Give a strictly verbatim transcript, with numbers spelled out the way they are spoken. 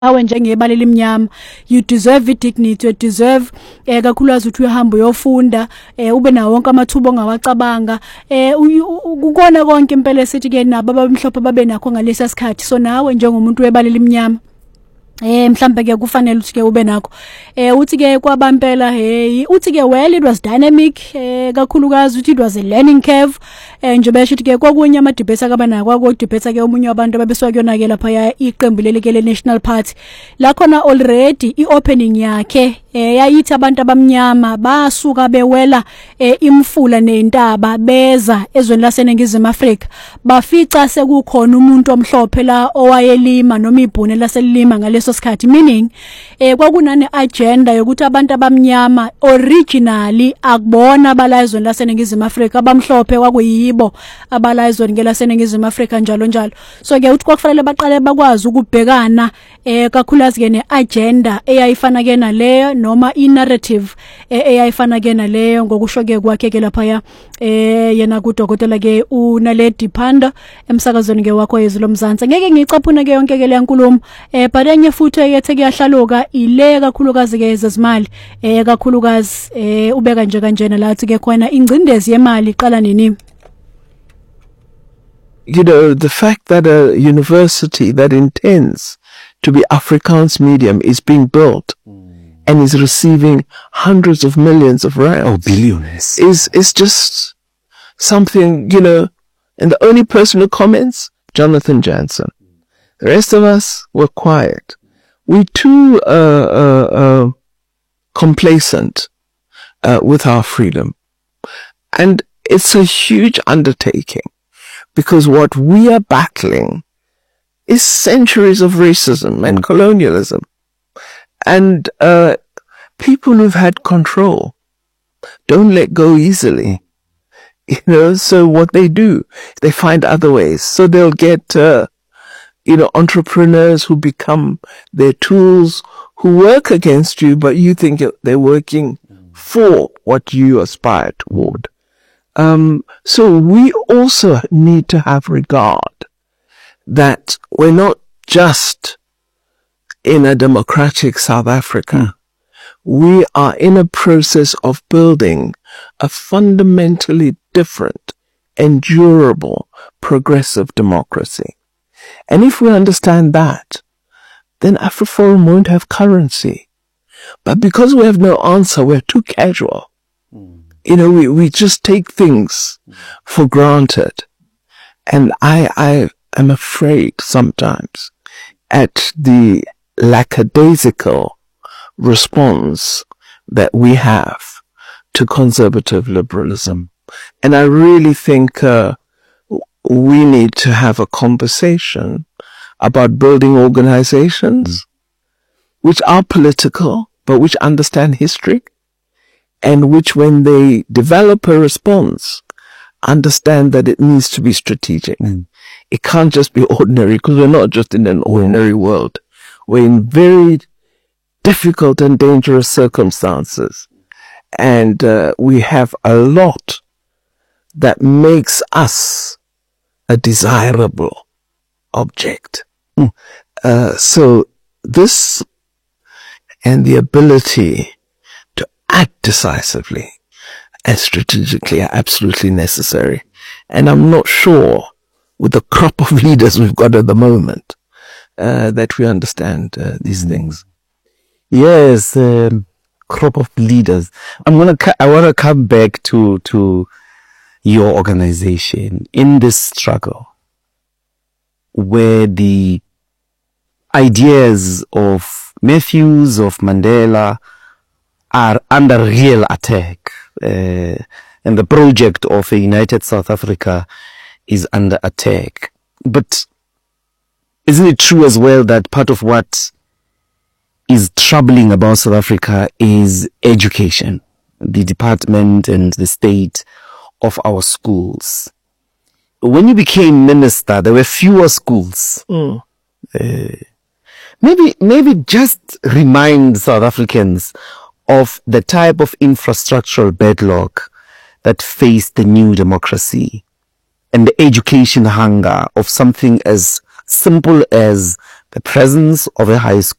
awe njengebala elimnyama. You deserve dignity, you deserve eh kakhulukazi uthi uyahamba uyofunda eh ube nawo wonke amathuba ongawacabanga eh ukona konke impela sithi ke nabo abamhlophe babe nakho ngalesa sikhathi. So nawe njengomuntu webala elimnyama eh mhlambe ke kufanele uthi ke ube nakho eh uthi ke kwabampela hey uthi ke well it was dynamic eh kakhulukazi uthi it was a learning curve eh nje besho uthi ke kwakunye ama debate akaba nakho kwa debate ke omunye wabantu ababeswa kuyona ke lapha iqembu leleke le National Party la khona already iopening yakhe eh yayithi abantu abamnyama basuka bewela eh, imfula neintaba beza ezweni laseNingizimu Afrika bafica sekukhona umuntu omhlophe la owayelima noma ibhune laselima ngaleso sikhathi, meaning eh kwakunane agenda yokuthi abantu abamnyama originally akubona abala ezweni laseNingizimu Afrika, abamhlophe kwakuyibo abala ezweni ngelaseNingizimu Afrika njalo njalo. So ke uthi kwakufanele baqale bakwazi ukubhekana eh kakhulukazi ke neagenda eyayifana ke naleyo noma i-narrative eyayifana ke naleyo ngokusho ke kwakhe ke lapha ya eh yena kudokotela ke uNaledi Pandor emsakazweni ke wakho yezilo Mzansi. Ngeke ngicaphuna ke yonke ke le nkulumo eh but enye futhi yethe kuyahlaluka ile kakhulukazi ke ezezimali eh kakhulukazi eh ubeka nje kanjena lathi ke khona ingcindezi yemali iqala nini. You know, the fact that a university that intends to be Afrikaans medium is being built mm. and is receiving hundreds of millions of rands. Oh, billions. Is, is just something, you know, and the only person who comments, Jonathan Jansen. The rest of us were quiet. We too, uh, uh, uh, complacent, uh, with our freedom. And it's a huge undertaking because what we are battling is centuries of racism and colonialism. And uh, people who've had control don't let go easily. You know, so what they do, they find other ways. So they'll get, uh, you know, entrepreneurs who become their tools, who work against you, but you think they're working for what you aspire toward. Um, so we also need to have regard that we're not just in a democratic South Africa. Mm. We are in a process of building a fundamentally different, endurable, progressive democracy. And if we understand that, then AfriForum won't have currency. But because we have no answer, we're too casual. Mm. You know, we, we just take things mm. for granted. And I, I am afraid sometimes at the lackadaisical response that we have to conservative liberalism. And I really think uh, we need to have a conversation about building organizations mm. which are political, but which understand history, and which, when they develop a response, understand that it needs to be strategic. Mm. It can't just be ordinary, because we're not just in an ordinary world. We're in very difficult and dangerous circumstances. And uh, we have a lot that makes us a desirable object. Mm. Uh, so this and the ability to act decisively and strategically are absolutely necessary. And I'm not sure, with the crop of leaders we've got at the moment, uh, that we understand uh, these things. Yes, um, crop of leaders. I'm gonna. Cu- I want to come back to to your organization in this struggle, where the ideas of Matthews, of Mandela, are under real attack, uh, and the project of a united South Africa is under attack. But isn't it true as well that part of what is troubling about South Africa is education, the department and the state of our schools? When you became minister, there were fewer schools. Mm. Uh, maybe, maybe just remind South Africans of the type of infrastructural backlog that faced the new democracy and the education hunger of something as simple as the presence of a high school